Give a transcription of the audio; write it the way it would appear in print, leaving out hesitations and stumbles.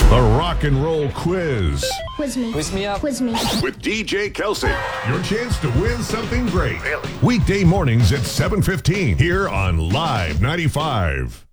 The Rock and Roll Quiz. Quiz me. Quiz me up. Quiz me. With DJ Kelsey. Your chance to win something great. Weekday mornings at 7:15 here on Live 95.